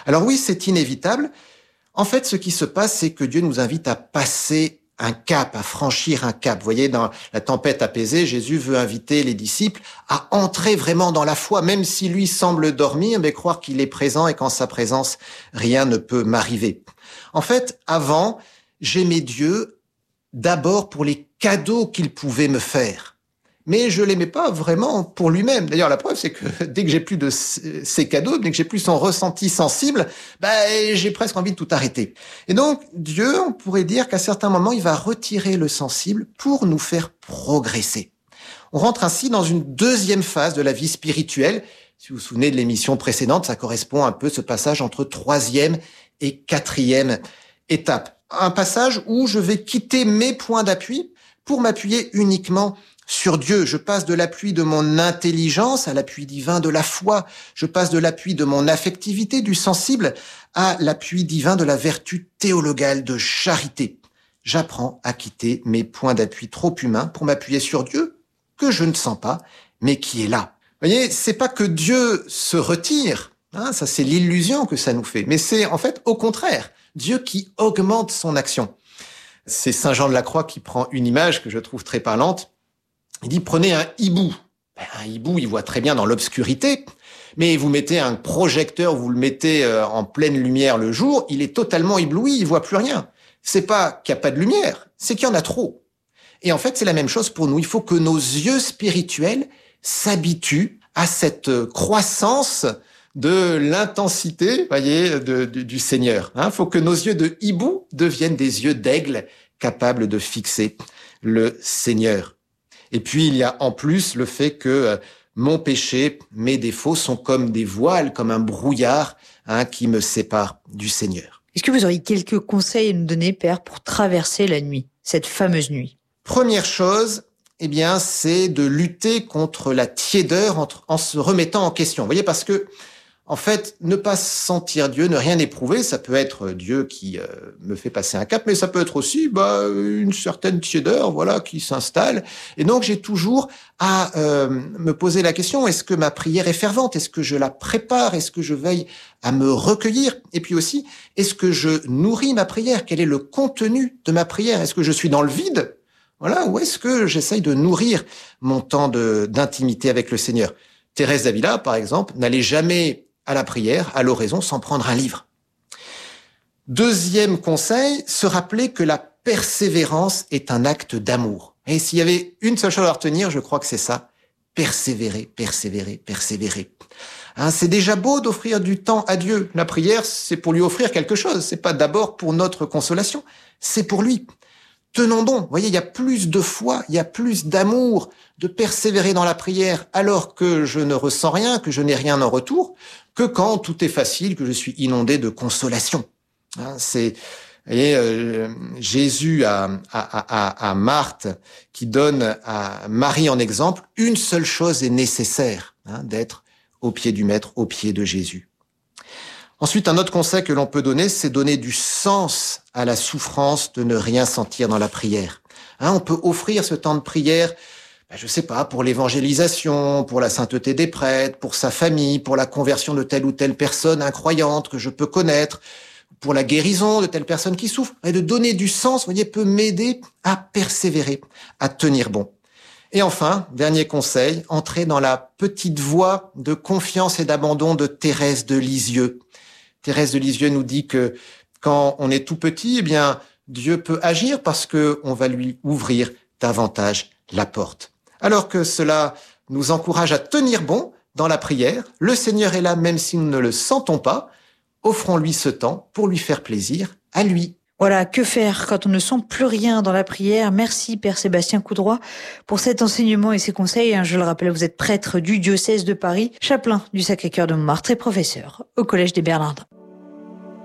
Alors oui, c'est inévitable. En fait, ce qui se passe, c'est que Dieu nous invite à passer un cap, à franchir un cap. Vous voyez, dans la tempête apaisée, Jésus veut inviter les disciples à entrer vraiment dans la foi, même si lui semble dormir, mais croire qu'il est présent et qu'en sa présence, rien ne peut m'arriver. En fait, avant, j'aimais Dieu d'abord pour les cadeaux qu'il pouvait me faire. Mais je l'aimais pas vraiment pour lui-même. D'ailleurs, la preuve, c'est que dès que j'ai plus de ces cadeaux, dès que j'ai plus son ressenti sensible, j'ai presque envie de tout arrêter. Et donc, Dieu, on pourrait dire qu'à certains moments, il va retirer le sensible pour nous faire progresser. On rentre ainsi dans une deuxième phase de la vie spirituelle. Si vous vous souvenez de l'émission précédente, ça correspond un peu ce passage entre 3e et 4e étape. Un passage où je vais quitter mes points d'appui pour m'appuyer uniquement sur Dieu. Je passe de l'appui de mon intelligence à l'appui divin de la foi. Je passe de l'appui de mon affectivité, du sensible, à l'appui divin de la vertu théologale de charité. J'apprends à quitter mes points d'appui trop humains pour m'appuyer sur Dieu, que je ne sens pas, mais qui est là. Vous voyez, c'est pas que Dieu se retire, ça c'est l'illusion que ça nous fait, mais c'est en fait au contraire, Dieu qui augmente son action. C'est Saint Jean de la Croix qui prend une image que je trouve très parlante. Il dit, prenez un hibou. Un hibou, il voit très bien dans l'obscurité, mais vous mettez un projecteur, vous le mettez en pleine lumière le jour, il est totalement ébloui, il voit plus rien. C'est pas qu'il n'y a pas de lumière, c'est qu'il y en a trop. Et en fait, c'est la même chose pour nous. Il faut que nos yeux spirituels s'habituent à cette croissance de l'intensité, voyez, du Seigneur. Il faut que nos yeux de hibou deviennent des yeux d'aigle capables de fixer le Seigneur. Et puis, il y a en plus le fait que mon péché, mes défauts sont comme des voiles, comme un brouillard qui me sépare du Seigneur. Est-ce que vous auriez quelques conseils à nous donner, Père, pour traverser la nuit, cette fameuse nuit? Première chose, c'est de lutter contre la tiédeur en se remettant en question. Vous voyez, parce que en fait, ne pas sentir Dieu, ne rien éprouver, ça peut être Dieu qui me fait passer un cap, mais ça peut être aussi une certaine tiédeur, qui s'installe. Et donc, j'ai toujours à me poser la question, est-ce que ma prière est fervente? Est-ce que je la prépare? Est-ce que je veille à me recueillir? Et puis aussi, est-ce que je nourris ma prière? Quel est le contenu de ma prière? Est-ce que je suis dans le vide? Ou est-ce que j'essaye de nourrir mon temps d'intimité avec le Seigneur? Thérèse d'Avila, par exemple, n'allait jamais à la prière, à l'oraison, sans prendre un livre. Deuxième conseil, se rappeler que la persévérance est un acte d'amour. Et s'il y avait une seule chose à retenir, je crois que c'est ça. Persévérer, persévérer, persévérer. C'est déjà beau d'offrir du temps à Dieu. La prière, c'est pour lui offrir quelque chose. C'est pas d'abord pour notre consolation. C'est pour lui. Tenons donc. Vous voyez, il y a plus de foi, il y a plus d'amour, de persévérer dans la prière alors que je ne ressens rien, que je n'ai rien en retour, que quand tout est facile, que je suis inondé de consolation. Jésus à Marthe, qui donne à Marie en exemple, une seule chose est nécessaire, d'être au pied du Maître, au pied de Jésus. Ensuite, un autre conseil que l'on peut donner, c'est donner du sens à la souffrance de ne rien sentir dans la prière. On peut offrir ce temps de prière, pour l'évangélisation, pour la sainteté des prêtres, pour sa famille, pour la conversion de telle ou telle personne incroyante que je peux connaître, pour la guérison de telle personne qui souffre. Et de donner du sens, peut m'aider à persévérer, à tenir bon. Et enfin, dernier conseil, entrer dans la petite voie de confiance et d'abandon de Thérèse de Lisieux. Thérèse de Lisieux nous dit que quand on est tout petit, Dieu peut agir parce que on va lui ouvrir davantage la porte. Alors que cela nous encourage à tenir bon dans la prière, le Seigneur est là même si nous ne le sentons pas. Offrons-lui ce temps pour lui faire plaisir à lui. Voilà, que faire quand on ne sent plus rien dans la prière? Merci Père Sébastien Coudroy pour cet enseignement et ces conseils. Je le rappelle, vous êtes prêtre du diocèse de Paris, chapelain du Sacré-Cœur de Montmartre et professeur au Collège des Bernardins.